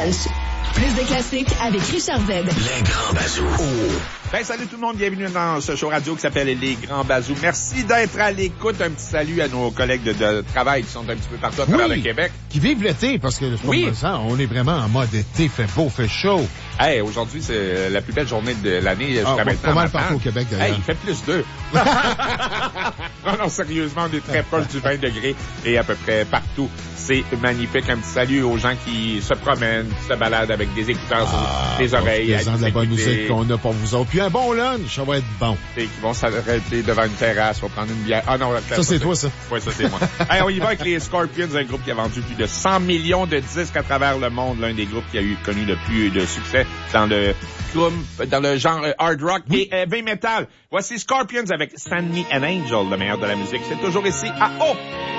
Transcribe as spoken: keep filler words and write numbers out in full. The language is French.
Walsh. Plus de classiques avec Richard Z. Les Grands Bazous. Oh. Ben, salut tout le monde, bienvenue dans ce show radio qui s'appelle Les Grands Bazous. Merci d'être à l'écoute. Un petit salut à nos collègues de, de travail qui sont un petit peu partout à travers oui, le Québec. Qui vivent l'été, parce que oui. ça, on est vraiment en mode été, fait beau, fait chaud. Hey, aujourd'hui, c'est la plus belle journée de l'année jusqu'à ah, maintenant. Pas mal partout au Québec, d'ailleurs. Hey, il fait plus deux. non, non, sérieusement, on est très proche du vingt degrés et à peu près partout. C'est magnifique. Un petit salut aux gens qui se promènent, qui se baladent avec des écouteurs ah, sur les oreilles. Présent de la bonne musique qu'on a pour vous autres. Puis un bon lunch, ça va être bon. Et qui vont s'arrêter devant une terrasse, vont prendre une bière. Ah non, ça, ça c'est toi, ça. Oui, ça, c'est moi. Hey, on y va avec les Scorpions, un groupe qui a vendu plus de cent millions de disques à travers le monde. L'un des groupes qui a eu connu le plus de succès dans le dans le genre hard rock oui. et heavy metal. Voici Scorpions avec Send Me an Angel, le meilleur de la musique. C'est toujours ici à O.